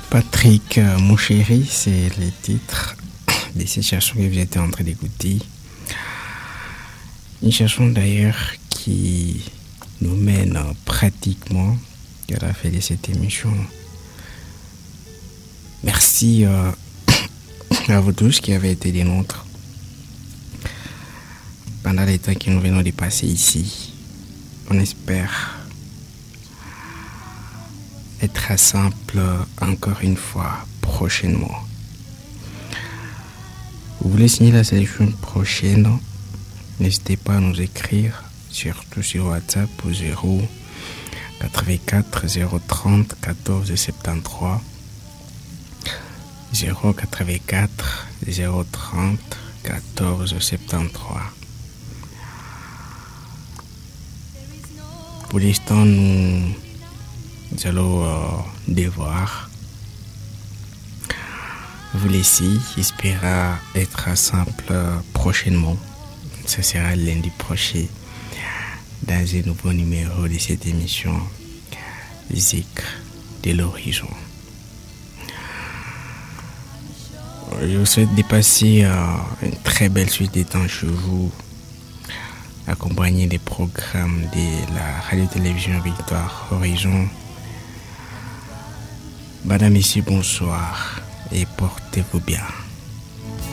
Patrick, mon chéri, c'est les titres de cette chanson que vous êtes en train d'écouter. Une chanson d'ailleurs qui nous mène pratiquement à la fin de cette émission. Merci à vous tous qui avez été des nôtres pendant les temps que nous venons de passer ici. On espère être ensemble encore une fois prochainement. Vous voulez signer la sélection prochaine? N'hésitez pas à nous écrire, surtout sur WhatsApp au 0 84 030 14 73 0 84 030 14 73. Pour l'instant, nous allons devoir vous laisser. J'espère être ensemble prochainement. Ce sera lundi prochain dans un nouveau numéro de cette émission Zikr de l'horizon. Je vous souhaite de passer une très belle suite de temps chez vous, accompagné des programmes de la radio-télévision Victoire Horizon. Madame, messieurs, bonsoir et portez-vous bien.